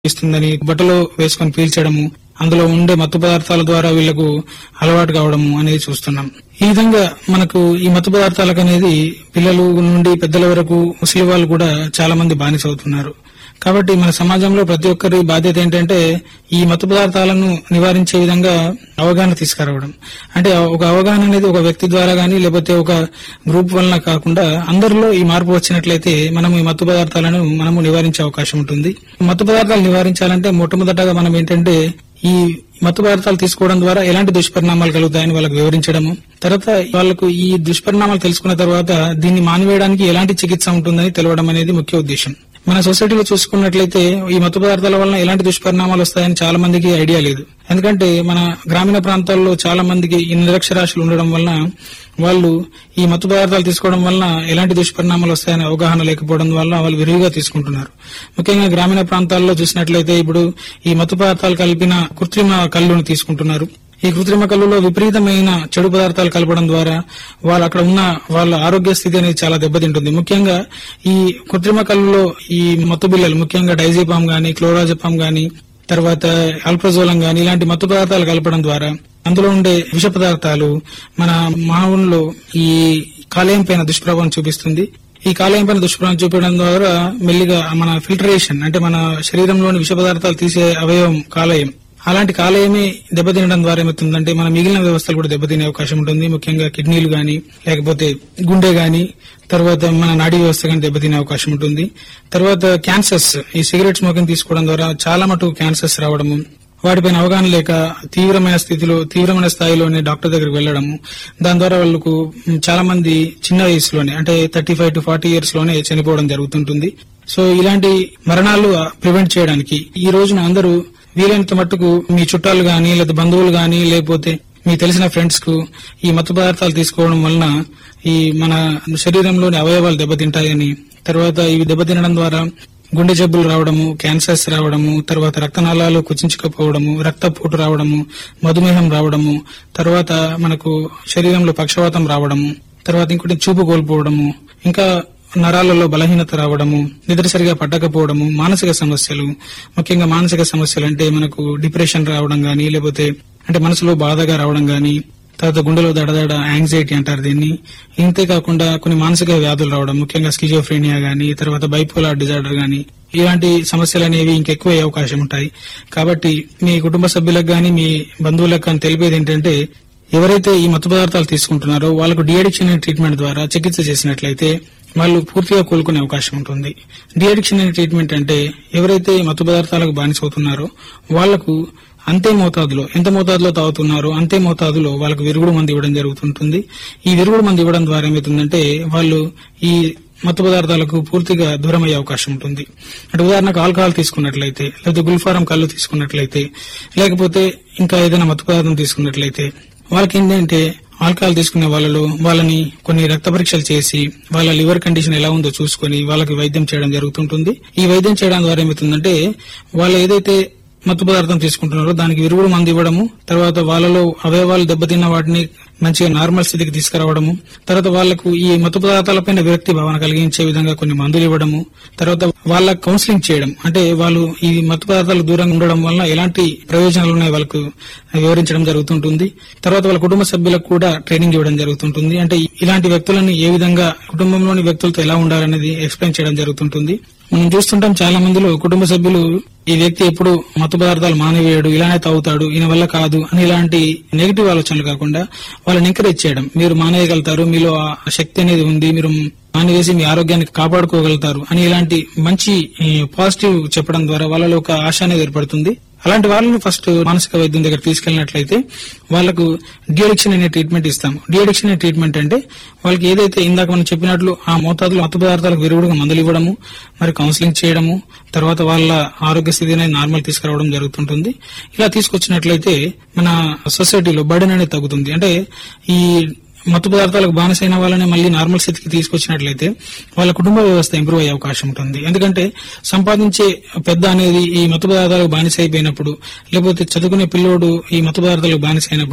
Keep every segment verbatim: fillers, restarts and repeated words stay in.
ఇస్తుందని బట్టలో వేసుకొని పీల్చడము, అందులో ఉండే మత్తు పదార్థాల ద్వారా వీళ్లకు అలవాటు కావడము అనేది చూస్తున్నాం. ఈ విధంగా మనకు ఈ మత్తు పదార్థాలకు అనేది పిల్లలు నుండి పెద్దల వరకు ముసలి వాళ్ళు కూడా చాలా మంది బానిస అవుతున్నారు. కాబట్టి మన సమాజంలో ప్రతి ఒక్కరి బాధ్యత ఏంటంటే ఈ మత్తు పదార్థాలను నివారించే విధంగా అవగాహన తీసుకురావడం. అంటే ఒక అవగాహన అనేది ఒక వ్యక్తి ద్వారా గానీ లేకపోతే ఒక గ్రూప్ వలన కాకుండా అందరిలో ఈ మార్పు వచ్చినట్లయితే మనం ఈ మత్తు పదార్థాలను మనము నివారించే అవకాశం ఉంటుంది. మత్తు పదార్థాలు నివారించాలంటే మొట్టమొదటగా మనం ఏంటంటే ఈ మత్తు పదార్థాలు తీసుకోవడం ద్వారా ఎలాంటి దుష్పరిణామాలు కలుగుతాయని వాళ్ళకు వివరించడము, తర్వాత వాళ్లకు ఈ దుష్పరిణామాలు తెలుసుకున్న తర్వాత దీన్ని మానివేయడానికి ఎలాంటి చికిత్స ఉంటుందని తెలవడం అనేది ముఖ్య ఉద్దేశం. మన సొసైటీలో చూసుకున్నట్లయితే ఈ మత్తు పదార్థాల వలన ఎలాంటి దుష్పరిణామాలు వస్తాయని చాలా మందికి ఐడియా లేదు. ఎందుకంటే మన గ్రామీణ ప్రాంతాల్లో చాలా మందికి ఈ నిరక్షరాస్యులు ఉండడం వలన వాళ్ళు ఈ మత్తు పదార్థాలు తీసుకోవడం వలన ఎలాంటి దుష్పరిణామాలు వస్తాయని అవగాహన లేకపోవడం వల్ల వాళ్ళు విరివిగా తీసుకుంటున్నారు. ముఖ్యంగా గ్రామీణ ప్రాంతాల్లో చూసినట్లయితే ఇప్పుడు ఈ మత్తు పదార్థాలు కలిపిన కృత్రిమ కళ్ళును తీసుకుంటున్నారు. ఈ కృత్రిమ కళ్ళులో విపరీతమైన చెడు పదార్థాలు కలపడం ద్వారా వాళ్ళు అక్కడ ఉన్న వాళ్ళ ఆరోగ్య స్థితి అనేది చాలా దెబ్బతింటుంది. ముఖ్యంగా ఈ కృత్రిమ కళ్ళులో ఈ మత్తు బిళ్ళలు ముఖ్యంగా డైజీపామ్ గానీ, క్లోరాజపామ్ గానీ, తర్వాత అల్ప్రజోలం గానీ ఇలాంటి మత్తు పదార్థాలు కలపడం ద్వారా అందులో ఉండే విష పదార్థాలు మన మానవుల్లో ఈ కాలేయం పైన దుష్ప్రభావం చూపిస్తుంది. ఈ కాలేయం పైన దుష్ప్రభావం చూపడం ద్వారా మెల్లిగా మన ఫిల్టరేషన్ అంటే మన శరీరంలోని విష పదార్థాలు తీసే అవయవం కాలేయం, అలాంటి కాలేయమే దెబ్బతినడం ద్వారా ఏమవుతుందంటే మన మిగిలిన వ్యవస్థలు కూడా దెబ్బతినే అవకాశం ఉంటుంది. ముఖ్యంగా కిడ్నీలు గాని లేకపోతే గుండె గాని, తర్వాత మన నాడీ వ్యవస్థ గాని దెబ్బతినే అవకాశం ఉంటుంది. తర్వాత క్యాన్సర్స్, ఈ సిగరెట్ స్మోకింగ్ తీసుకోవడం ద్వారా చాలా మటుకు క్యాన్సర్స్ రావడము, వాటిపైన అవగాహన లేక తీవ్రమైన స్థితిలో తీవ్రమైన స్థాయిలోనే డాక్టర్ దగ్గరికి వెళ్లడము, దాని ద్వారా వాళ్లకు చాలా మంది చిన్న వయసులోనే అంటే thirty five to forty years లోనే చనిపోవడం జరుగుతుంటుంది. సో ఇలాంటి మరణాలు ప్రివెంట్ చేయడానికి ఈ రోజున అందరూ వీలైనంత మట్టుకు మీ చుట్టాలు గాని లేదా బంధువులు గాని లేకపోతే మీ తెలిసిన ఫ్రెండ్స్ కు ఈ మత్తు పదార్థాలు తీసుకోవడం వలన ఈ మన శరీరంలోని అవయవాలు దెబ్బతింటాయని, తర్వాత ఇవి దెబ్బతినడం ద్వారా గుండె జబ్బులు రావడము, క్యాన్సర్స్ రావడము, తర్వాత రక్తనాళాలు కుచించుకుపోవడము, రక్తపోటు రావడము, మధుమేహం రావడము, తర్వాత మనకు శరీరంలో పక్షవాతం రావడము, తర్వాత ఇంకోటి చూపు కోల్పోవడము, ఇంకా నరాలలో బలహీనత రావడము, నిద్ర సరిగా పట్టకపోవడము, మానసిక సమస్యలు, ముఖ్యంగా మానసిక సమస్యలు అంటే మనకు డిప్రెషన్ రావడం గానీ లేకపోతే అంటే మనసులో బాధగా రావడం గానీ, తర్వాత గుండెలో దడదడ యాంగ్జైటీ అంటారు దీన్ని. ఇంతేకాకుండా కొన్ని మానసిక వ్యాధులు రావడం, ముఖ్యంగా స్కిజోఫ్రేనియా గానీ, తర్వాత బైపోలార్ డిజార్డర్ గానీ ఇలాంటి సమస్యలు అనేవి ఇంకెక్కువ అయ్యే అవకాశం ఉంటాయి. కాబట్టి మీ కుటుంబ సభ్యులకు గానీ మీ బంధువులకు కానీ తెలిపేది ఏంటంటే ఎవరైతే ఈ మత్తు పదార్థాలు తీసుకుంటున్నారో వాళ్ళకు డీఅడిక్షన్ అనే ట్రీట్మెంట్ ద్వారా చికిత్స చేసినట్లయితే వాళ్ళు పూర్తిగా కోలుకునే అవకాశం ఉంటుంది. డీఅడిక్షన్ అనే ట్రీట్మెంట్ అంటే ఎవరైతే మత్తు పదార్థాలకు బానిసవుతున్నారో వాళ్లకు అంతే మోతాదులో ఎంత మోతాదులో తాగుతున్నారో అంతే మోతాదులో వాళ్ళకు విరుగుడు మందు ఇవ్వడం జరుగుతుంటుంది. ఈ విరుగుడు మందు ఇవ్వడం ద్వారా ఏమవుతుందంటే వాళ్ళు ఈ మత్తు పదార్థాలకు పూర్తిగా దూరం అయ్యే అవకాశం ఉంటుంది. అంటే ఉదాహరణకు ఆల్కహాల్ తీసుకున్నట్లయితే, లేకపోతే గుల్ఫారం కళ్ళు తీసుకున్నట్లయితే, లేకపోతే ఇంకా ఏదైనా మత్తు పదార్థం తీసుకున్నట్లయితే వాళ్ళకి ఏంటంటే ఆల్కహాల్ తీసుకునే వాళ్ళలో వాళ్ళని కొన్ని రక్త పరీక్షలు చేసి వాళ్ళ లివర్ కండిషన్ ఎలా ఉందో చూసుకుని వాళ్ళకి వైద్యం చేయడం జరుగుతుంటుంది. ఈ వైద్యం చేయడం ద్వారా ఏమవుతుందంటే వాళ్ళు ఏదైతే మత్తు పదార్థం తీసుకుంటున్నారో దానికి విరుగుడు మందు ఇవ్వడము, తర్వాత వాళ్ళలో అవయవాలు దెబ్బతిన్న వాటిని మంచిగా నార్మల్ స్థితికి తీసుకురావడము, తర్వాత వాళ్లకు ఈ మత్తు పదార్థాలపైన విరక్తి భావన కలిగించే విధంగా కొన్ని మందులు ఇవ్వడము, తర్వాత వాళ్ళ కౌన్సిలింగ్ చేయడం అంటే వాళ్ళు ఈ మత్తు పదార్థాలకు దూరంగా ఉండడం వల్ల ఎలాంటి ప్రయోజనాలు ఉన్నాయో వాళ్ళకు వివరించడం జరుగుతుంటుంది. తర్వాత వాళ్ళ కుటుంబ సభ్యులకు కూడా ట్రైనింగ్ ఇవ్వడం జరుగుతుంటుంది. అంటే ఇలాంటి వ్యక్తులను ఏ విధంగా కుటుంబంలోని వ్యక్తులతో ఎలా ఉండాలనేది ఎక్స్ప్లెయిన్ చేయడం జరుగుతుంటుంది. మనం చూస్తుంటాం చాలా మందిలో కుటుంబ సభ్యులు ఈ వ్యక్తి ఎప్పుడు మత్తు పదార్థాలు మానేవేయడు, ఇలానే తాగుతాడు, ఈయన వల్ల కాదు అని ఇలాంటి నెగిటివ్ ఆలోచనలు కాకుండా వాళ్ళని ఎంకరేజ్ చేయడం, మీరు మానేయగలుగుతారు, మీలో ఆ శక్తి అనేది ఉంది, మీరు మానేసి మీ ఆరోగ్యాన్ని కాపాడుకోగలుగుతారు అని ఇలాంటి మంచి పాజిటివ్ చెప్పడం ద్వారా వాళ్ళలో ఒక ఆశ అనేది ఏర్పడుతుంది. అలాంటి వాళ్ళని ఫస్ట్ మానసిక వైద్యం దగ్గర తీసుకెళ్లినట్లయితే వాళ్ళకు డీఅడిక్షన్ అనే ట్రీట్మెంట్ ఇస్తాం. డీఅడిక్షన్ అనే ట్రీట్మెంట్ అంటే వాళ్ళకి ఏదైతే ఇందాక మనం చెప్పినట్లు ఆ మోతాదులో మత్తు పదార్థాలకు విరుగుడుగా మందులు ఇవ్వడము, మరి కౌన్సిలింగ్ చేయడము, తర్వాత వాళ్ళ ఆరోగ్య స్థితి అనేది నార్మల్ తీసుకురావడం జరుగుతుంటుంది. ఇలా తీసుకొచ్చినట్లయితే మన సొసైటీలో బర్డెన్ అనేది తగ్గుతుంది. అంటే ఈ మత్తు పదార్థాలకు బానిసైన వాళ్ళని మళ్లీ నార్మల్ స్థితికి తీసుకొచ్చినట్లయితే వాళ్ళ కుటుంబ వ్యవస్థ ఇంప్రూవ్ అయ్యే అవకాశం ఉంటుంది. ఎందుకంటే సంపాదించే పెద్ద అనేది ఈ మత్తు పదార్థాలకు బానిస అయిపోయినప్పుడు, లేకపోతే చదువుకునే పిల్లోడు ఈ మత్తు పదార్థాలకు బానిస అయినప్పుడు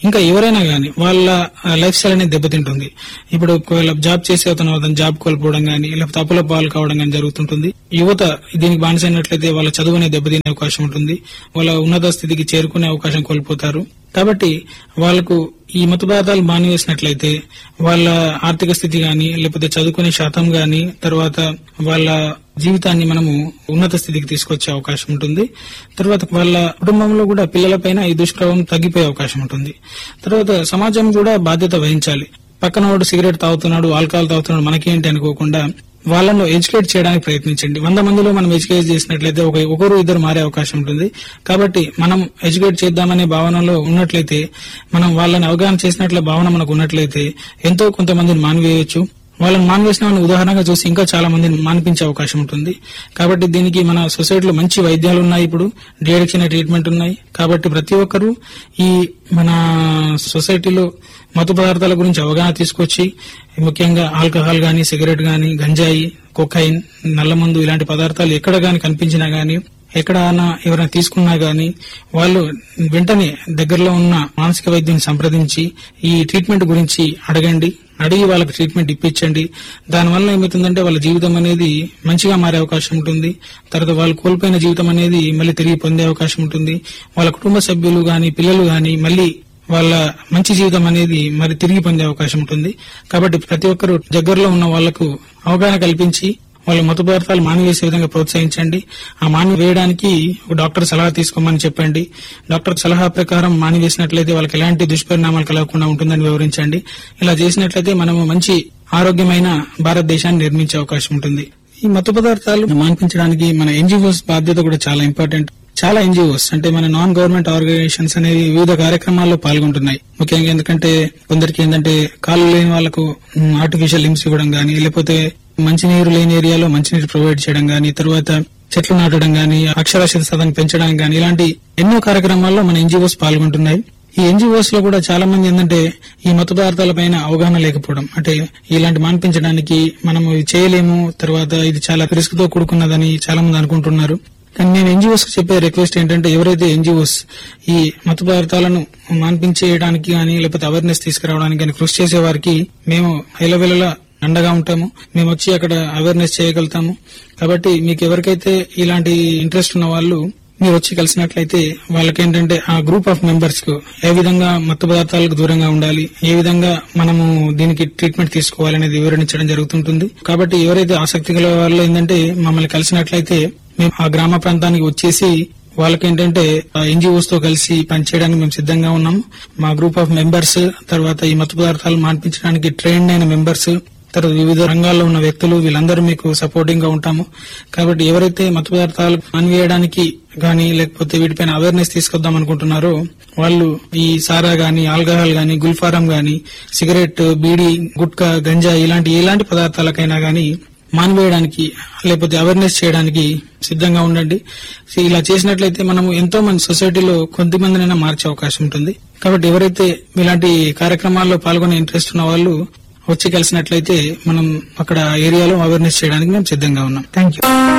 ఇంకా ఎవరైనా గానీ వాళ్ళ లైఫ్ స్టైల్ అనేది దెబ్బతింటుంది. ఇప్పుడు ఒకవేళ జాబ్ చేసే అతను అతను జాబ్ కోల్పోవడం గానీ లేకపోతే అప్పుల పాలు కావడం గానీ జరుగుతుంటుంది. యువత దీనికి బానిసైనట్లయితే వాళ్ళ చదువు అనేది దెబ్బతినే అవకాశం ఉంటుంది. వాళ్ళ ఉన్నత స్థితికి చేరుకునే అవకాశం కోల్పోతారు. కాబట్టి వాళ్లకు ఈ మత్తు పదార్థాలు మానివేసినట్లయితే వాళ్ళ ఆర్థిక స్థితి గాని లేకపోతే చదువుకునే శాతం గాని తర్వాత వాళ్ళ జీవితాన్ని మనము ఉన్నత స్థితికి తీసుకొచ్చే అవకాశం ఉంటుంది. తర్వాత వాళ్ళ కుటుంబంలో కూడా పిల్లలపైన ఈ దుష్ప్రభావం తగ్గిపోయే అవకాశం ఉంటుంది. తర్వాత సమాజం కూడా బాధ్యత వహించాలి. పక్కన వాడు సిగరెట్ తాగుతున్నాడు, ఆల్కహాల్ తాగుతున్నాడు, మనకేంటి అనుకోకుండా వాళ్ళను ఎడ్యుకేట్ చేయడానికి ప్రయత్నించండి. వంద మందిలో మనం ఎడ్యుకేట్ చేసినట్లయితే ఒక ఒకరు ఇద్దరు మారే అవకాశం ఉంటుంది. కాబట్టి మనం ఎడ్యుకేట్ చేద్దామనే భావనలో ఉన్నట్లయితే, మనం వాళ్ళని అవగాహన చేసినట్లే భావన మనకు ఉన్నట్లయితే ఎంతో కొంతమందిని మానివేయచ్చు. వాళ్ళని మానివేసిన ఉదాహరణగా చూసి ఇంకా చాలా మందిని మానిపించే అవకాశం ఉంటుంది. కాబట్టి దీనికి మన సొసైటీలో మంచి వైద్యాలు ఉన్నాయి, ఇప్పుడు డిఅడిక్షన్ ట్రీట్మెంట్ ఉన్నాయి. కాబట్టి ప్రతి ఒక్కరూ ఈ మన సొసైటీలో మత్తు పదార్థాల గురించి అవగాహన తీసుకొచ్చి ముఖ్యంగా ఆల్కహాల్ గాని, సిగరెట్ గాని, గంజాయి, కొకైన్, నల్లమందు ఇలాంటి పదార్థాలు ఎక్కడ గాని కనిపించినా గాని ఎక్కడైనా ఎవరైనా తీసుకున్నా గాని వాళ్ళు వెంటనే దగ్గరలో ఉన్న మానసిక వైద్యుని సంప్రదించి ఈ ట్రీట్మెంట్ గురించి అడగండి. అడిగి వాళ్ళకి ట్రీట్మెంట్ ఇప్పించండి. దానివల్ల ఏమవుతుందంటే వాళ్ళ జీవితం అనేది మంచిగా మారే అవకాశం ఉంటుంది. తర్వాత వాళ్ళు కోల్పోయిన జీవితం అనేది మళ్ళీ తిరిగి పొందే అవకాశం ఉంటుంది. వాళ్ళ కుటుంబ సభ్యులు గాని, పిల్లలు గాని మళ్ళీ వాళ్ళ మంచి జీవితం అనేది మరి తిరిగి పొందే అవకాశం ఉంటుంది. కాబట్టి ప్రతి ఒక్కరూ దగ్గరలో ఉన్న వాళ్లకు అవగాహన కల్పించి వాళ్ళ మత్తు పదార్థాలు మానివేసే విధంగా ప్రోత్సహించండి. ఆ మాని వేయడానికి ఒక డాక్టర్ సలహా తీసుకోమని చెప్పండి. డాక్టర్ సలహా ప్రకారం మానివేసినట్లయితే వాళ్ళకి ఎలాంటి దుష్పరిణామాలు కలగకుండా ఉంటుందని వివరించండి. ఇలా చేసినట్లయితే మనము మంచి ఆరోగ్యమైన భారతదేశాన్ని నిర్మించే అవకాశం ఉంటుంది. ఈ మత్తు పదార్థాలు మాన్పించడానికి మన ఎన్జిఓస్ బాధ్యత కూడా చాలా ఇంపార్టెంట్. చాలా ఎన్జిఓస్ అంటే మన నాన్ గవర్నమెంట్ ఆర్గనైజేషన్స్ అనేవి వివిధ కార్యక్రమాల్లో పాల్గొంటున్నాయి. ముఖ్యంగా ఎందుకంటే కొందరికి ఏంటంటే కాళ్ళు లేని వాళ్లకు ఆర్టిఫిషియల్ లిమ్స్ ఇవ్వడం గానీ, లేకపోతే మంచినీరు లేని ఏరియాలో మంచినీరు ప్రొవైడ్ చేయడం గానీ, తర్వాత చెట్లు నాటడం గానీ, అక్షరాస్యత శాతాన్ని పెంచడానికి గానీ ఇలాంటి ఎన్నో కార్యక్రమాల్లో మన ఎన్జిఓస్ పాల్గొంటున్నాయి. ఈ ఎన్జిఓస్ లో కూడా చాలా మంది ఏంటంటే ఈ మత్తు పదార్థాలపైన అవగాహన లేకపోవడం, అంటే ఇలాంటి మాన్పించడానికి మనం ఇది చేయలేము, తర్వాత ఇది చాలా రిస్క్ తో కూడుకున్నదని చాలా మంది అనుకుంటున్నారు. కానీ మేము ఎన్జిఓస్ చెప్పే రిక్వెస్ట్ ఏంటంటే ఎవరైతే ఎన్జిఓస్ ఈ మత్తు పదార్థాలను మాన్పించేయడానికి గానీ లేకపోతే అవేర్నెస్ తీసుకురావడానికి గానీ కృషి చేసే వారికి మేము ఎలవెలలా అండగా ఉంటాము. మేము వచ్చి అక్కడ అవేర్నెస్ చేయగలుగుతాము. కాబట్టి మీకు ఎవరికైతే ఇలాంటి ఇంట్రెస్ట్ ఉన్న వాళ్ళు మీరు వచ్చి కలిసినట్లయితే వాళ్ళకేంటంటే ఆ గ్రూప్ ఆఫ్ మెంబర్స్ కు ఏ విధంగా మత్తు పదార్థాలకు దూరంగా ఉండాలి, ఏ విధంగా మనము దీనికి ట్రీట్మెంట్ తీసుకోవాలనేది వివరించడం జరుగుతుంటుంది. కాబట్టి ఎవరైతే ఆసక్తి గల వాళ్ళు ఏంటంటే మమ్మల్ని కలిసినట్లయితే మేము ఆ గ్రామ ప్రాంతానికి వచ్చేసి వాళ్ళకేంటంటే ఎన్జిఓస్ తో కలిసి పనిచేయడానికి మేము సిద్ధంగా ఉన్నాము. మా గ్రూప్ ఆఫ్ మెంబర్స్, తర్వాత ఈ మత్తు పదార్థాలు మాన్పించడానికి ట్రైన్డ్ అయిన మెంబర్స్, తర్వాత వివిధ రంగాల్లో ఉన్న వ్యక్తులు వీళ్ళందరూ మీకు సపోర్టింగ్ గా ఉంటాము. కాబట్టి ఎవరైతే మత్తు పదార్థాలు మానివేయడానికి గానీ లేకపోతే వీటిపైన అవేర్నెస్ తీసుకొద్దాం అనుకుంటున్నారో వాళ్ళు ఈ సారా గానీ, ఆల్కహాల్ గానీ, గుల్ఫారం గానీ, సిగరెట్, బీడీ, గుట్కా, గంజా ఇలాంటి ఎలాంటి పదార్థాలకైనా గానీ మానివేయడానికి లేకపోతే అవేర్నెస్ చేయడానికి సిద్ధంగా ఉండండి. ఇలా చేసినట్లయితే మనము ఎంతో మంది సొసైటీలో కొద్దిమందినైనా మార్చే అవకాశం ఉంటుంది. కాబట్టి ఎవరైతే ఇలాంటి కార్యక్రమాల్లో పాల్గొనే ఇంట్రెస్ట్ ఉన్న వాళ్ళు వచ్చి కలిసినట్లయితే మనం అక్కడ ఏరియాలో అవేర్నెస్ చేయడానికి మేము సిద్ధంగా ఉన్నాం. Thank you.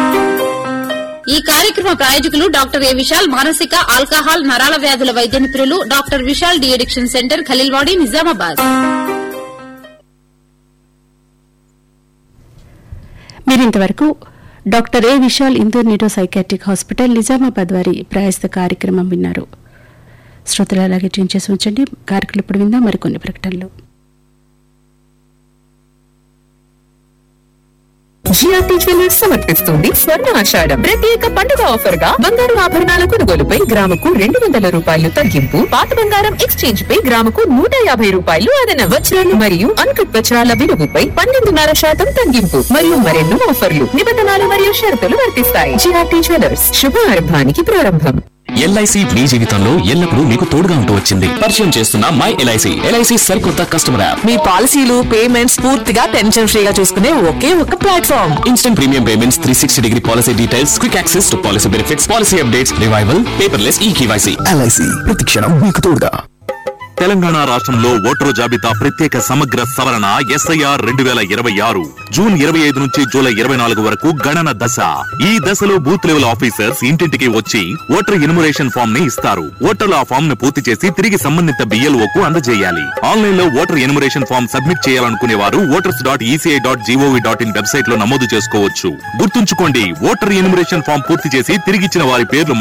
ఈ కార్యక్రమ ప్రాయోజకులు డాక్టర్ ఏ విశాల్, మానసిక, ఆల్కహాల్, నరాల వ్యాధుల వైద్య నిపుణులు, doctor Vishal de addiction centre, Khaleelwadi, Nizamabad. మీరింతవరకు డాక్టర్ ఏ Vishal Indur neuro psychiatric hospital Nizamabad వారి ప్రయాస కార్యక్రమం విన్నారు. శ్రోతలు అలాగే ట్యూన్ చేసి ఉంచండి. కార్యక్రమం ఇప్పుడు విందాం మరికొన్ని ప్రకటనలు. జిఆర్టీ జ్యువెలర్స్ సమర్పిస్తుంది స్వర్ణ ఆషాఢం ప్రత్యేక పండుగ ఆఫర్ గా బంగారు ఆభరణాల కొనుగోలుపై గ్రాముకు రెండు వందల రూపాయలు తగ్గింపు, పాత బంగారం ఎక్స్చేంజ్ పై గ్రాముకు నూట యాభై రూపాయలు అదన, వజ్రాలు మరియు అన్కట్ వజ్రాల విలువపై పన్నెండున్నర శాతం తగ్గింపు మరియు మరెన్నో ఆఫర్లు, నిబంధనలు మరియు షరతులు వర్తిస్తాయి. జిఆర్టీ జ్యువెలర్స్ శుభారంభానికి ప్రారంభం. ఎల్ఐసి మీ జీవితంలో ఎల్లప్పుడూ మీకు తోడుగా ఉంటూ వచ్చింది. పరిచయం చేస్తున్న మై ఎల్ఐసి ఎల్ఐసి సరికొత్త కస్టమర్ యాప్. మీ పాలసీలు, పేమెంట్స్ పూర్తిగా టెన్షన్ ఫ్రీగా చూసుకునే ఒకే ఒక platform. Instant premium payments, three sixty degree policy details, quick access to policy benefits, policy updates, revival, paperless ఈ కేవైసీ. ఎల్ఐసి ప్రతి క్షణం మీకు తోడుగా. తెలంగాణ రాష్ట్రంలో ఓటరు జాబితా ప్రత్యేక సమగ్ర సవరణ ఎస్ఐఆర్ రెండు వేల ఇరవై ఆరు జూన్ ఇరవై ఐదు నుంచి జూలై ఇరవై నాలుగు వరకు గణన దశ. ఈ దశలో బూత్ లెవెల్ ఆఫీసర్స్ ఇంటింటికి వచ్చి ఓటర్ ఎన్యుమరేషన్ ఫామ్ ని ఇస్తారు. ఓటర్లు ఆ ఫామ్ ను పూర్తి చేసి తిరిగి సంబంధిత బిఎల్ఓ కు అందజేయాలి. ఆన్లైన్ లో ఓటర్ ఎన్యుమరేషన్ ఫామ్ సబ్మిట్ చేయాలనుకునే వారు voters dot ECI dot GOV dot in website లో నమోదు చేసుకోవచ్చు. గుర్తుంచుకోండి, ఓటర్ ఎన్యుమరేషన్ ఫామ్ పూర్తి చేసి తిరిగిచ్చిన వారి పేర్లు